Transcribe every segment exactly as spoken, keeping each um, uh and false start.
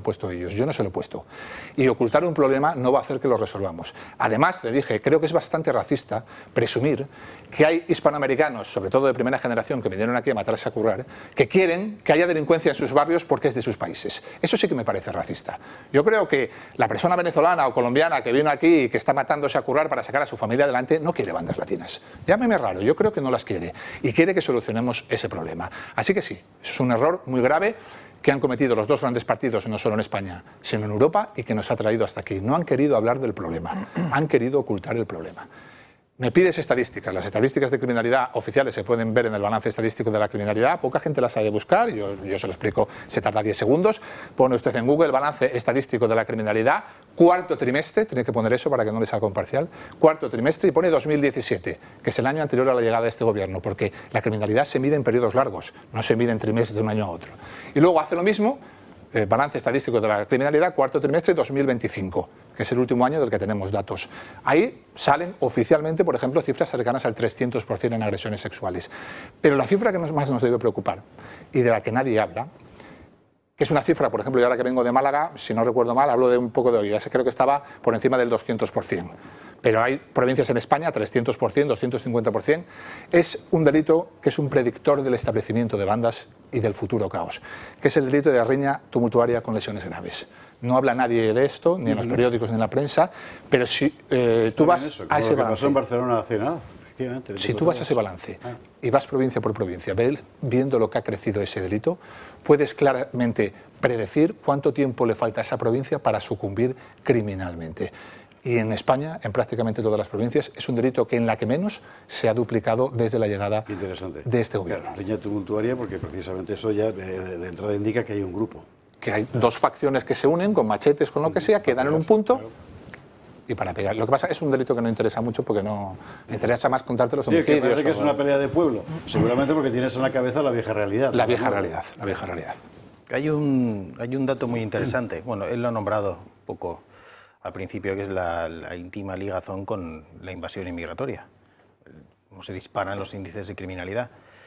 puesto ellos, yo no se lo he puesto. Y ocultar un problema no va a hacer que lo resolvamos. Además, le dije, creo que es bastante racista presumir que hay hispanoamericanos, sobre todo de primera generación, que vinieron aquí a matarse a currar, que quieren que haya delincuencia en sus barrios porque es de sus países. Eso sí que me parece racista. Yo creo que la persona venezolana o colombiana que vino aquí y que está matándose a currar para sacar a su familia adelante no quiere bandas latinas. Llámeme raro, yo creo que no las quiere y quiere que solucionemos ese problema. Así que sí, eso es un error muy grave que han cometido los dos grandes partidos, no solo en España, sino en Europa, y que nos ha traído hasta aquí. No han querido hablar del problema, han querido ocultar el problema. Me pides estadísticas. Las estadísticas de criminalidad oficiales se pueden ver en el balance estadístico de la criminalidad. Poca gente las sabe buscar, yo, yo se lo explico, se tarda diez segundos. Pone usted en Google balance estadístico de la criminalidad, cuarto trimestre, tiene que poner eso para que no le salga un parcial, cuarto trimestre, y pone dos mil diecisiete, que es el año anterior a la llegada de este gobierno, porque la criminalidad se mide en periodos largos, no se mide en trimestres de un año a otro. Y luego hace lo mismo, eh, balance estadístico de la criminalidad, cuarto trimestre dos mil veinticinco, que es el último año del que tenemos datos. Ahí salen oficialmente, por ejemplo, cifras cercanas al trescientos por ciento en agresiones sexuales. Pero la cifra que nos, más nos debe preocupar y de la que nadie habla, que es una cifra, por ejemplo, yo ahora que vengo de Málaga, si no recuerdo mal, hablo de un poco de oídas, creo que estaba por encima del doscientos por ciento. Pero hay provincias en España, trescientos por ciento, doscientos cincuenta por ciento. Es un delito que es un predictor del establecimiento de bandas y del futuro caos, que es el delito de riña tumultuaria con lesiones graves. No habla nadie de esto, ni en los periódicos ni en la prensa, pero si eh, tú vas eso, a ese lo que balance, pasó en Barcelona hace nada, si tú vas a ese balance y vas provincia por provincia, viendo lo que ha crecido ese delito, puedes claramente predecir cuánto tiempo le falta a esa provincia para sucumbir criminalmente. Y en España, en prácticamente todas las provincias, es un delito que en la que menos se ha duplicado desde la llegada de este gobierno. Claro, riña tumultuaria, porque precisamente eso ya de, de entrada indica que hay un grupo. Que hay dos facciones que se unen con machetes, con lo que sea, quedan en un punto y para pegar. Lo que pasa es un delito que no interesa mucho porque no me interesa más contarte los homicidios. Sí, que parece que es una pelea de pueblo, seguramente porque tienes en la cabeza la vieja realidad. La vieja realidad, la vieja realidad. Hay un, hay un dato muy interesante, bueno, él lo ha nombrado un poco al principio, que es la, la íntima ligazón con la invasión inmigratoria, cómo se disparan los índices de criminalidad.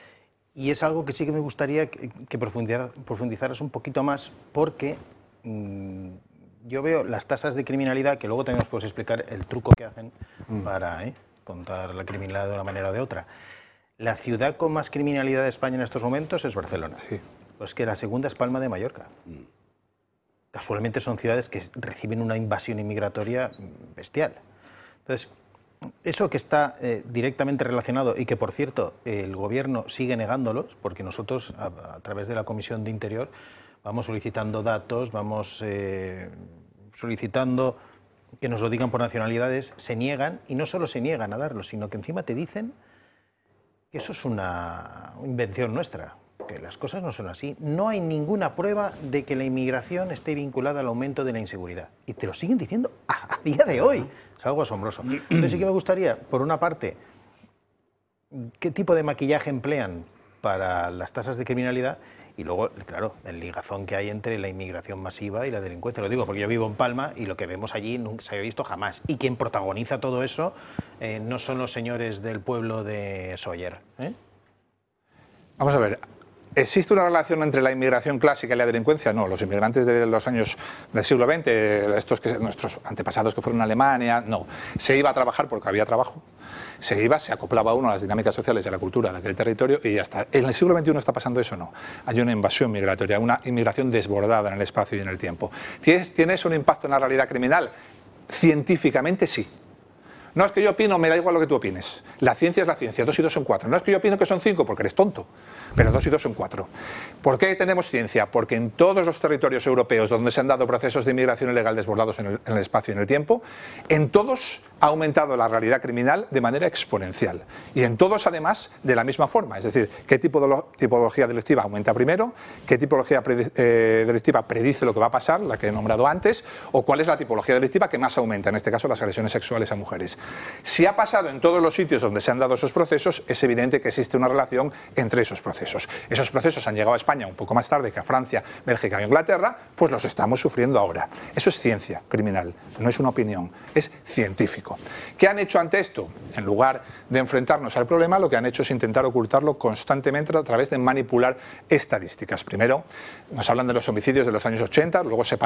Y es algo que sí que me gustaría que, que profundizar, profundizaras un poquito más, porque mmm, yo veo las tasas de criminalidad, que luego también os puedo explicar el truco que hacen mm. para eh, contar la criminalidad de una manera o de otra. La ciudad con más criminalidad de España en estos momentos es Barcelona. Sí. Pues que la segunda es Palma de Mallorca. Mm. Casualmente son ciudades que reciben una invasión inmigratoria bestial. Entonces, eso que está eh, directamente relacionado y que, por cierto, el Gobierno sigue negándolos, porque nosotros, a, a través de la Comisión de Interior, vamos solicitando datos, vamos eh, solicitando que nos lo digan por nacionalidades, se niegan, y no solo se niegan a darlos, sino que encima te dicen que eso es una invención nuestra, que las cosas no son así. No hay ninguna prueba de que la inmigración esté vinculada al aumento de la inseguridad. Y te lo siguen diciendo a, a día de hoy. Es algo asombroso. Entonces sí que me gustaría, por una parte, qué tipo de maquillaje emplean para las tasas de criminalidad y luego, claro, el ligazón que hay entre la inmigración masiva y la delincuencia. Lo digo porque yo vivo en Palma y lo que vemos allí nunca se había visto jamás. Y quien protagoniza todo eso eh, no son los señores del pueblo de Sóller. ¿eh? Vamos a ver. ¿Existe una relación entre la inmigración clásica y la delincuencia? No, los inmigrantes de los años del siglo veinte, estos que nuestros antepasados que fueron a Alemania, no. Se iba a trabajar porque había trabajo, se iba, se acoplaba uno a las dinámicas sociales y a la cultura de aquel territorio y ya está. En el siglo veintiuno está pasando eso, no. Hay una invasión migratoria, una inmigración desbordada en el espacio y en el tiempo. ¿Tienes, ¿tienes un impacto en la realidad criminal? Científicamente sí. No es que yo opino, me da igual lo que tú opines. La ciencia es la ciencia, dos y dos son cuatro. No es que yo opino que son cinco porque eres tonto, pero dos y dos son cuatro. ¿Por qué tenemos ciencia? Porque en todos los territorios europeos donde se han dado procesos de inmigración ilegal desbordados en el, en el espacio y en el tiempo, en todos ha aumentado la realidad criminal de manera exponencial. Y en todos, además, de la misma forma. Es decir, qué tipología delictiva aumenta primero, qué tipología eh, delictiva predice lo que va a pasar, la que he nombrado antes, o cuál es la tipología delictiva que más aumenta, en este caso las agresiones sexuales a mujeres. Si ha pasado en todos los sitios donde se han dado esos procesos, es evidente que existe una relación entre esos procesos. Esos procesos han llegado a España un poco más tarde que a Francia, Bélgica e Inglaterra, pues los estamos sufriendo ahora. Eso es ciencia criminal, no es una opinión, es científico. ¿Qué han hecho ante esto? En lugar de enfrentarnos al problema, lo que han hecho es intentar ocultarlo constantemente a través de manipular estadísticas. Primero, nos hablan de los homicidios de los años ochenta, luego se